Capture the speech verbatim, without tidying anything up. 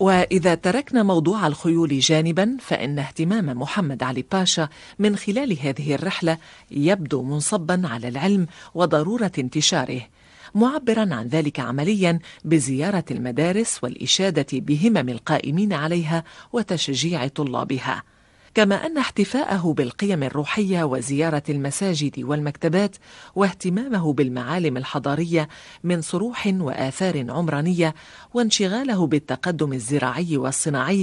وإذا تركنا موضوع الخيول جانبا، فإن اهتمام محمد علي باشا من خلال هذه الرحلة يبدو منصبا على العلم وضرورة انتشاره، معبرا عن ذلك عمليا بزيارة المدارس والإشادة بهمم القائمين عليها وتشجيع طلابها، كما أن احتفاءه بالقيم الروحية وزيارة المساجد والمكتبات واهتمامه بالمعالم الحضارية من صروح وآثار عمرانية وانشغاله بالتقدم الزراعي والصناعي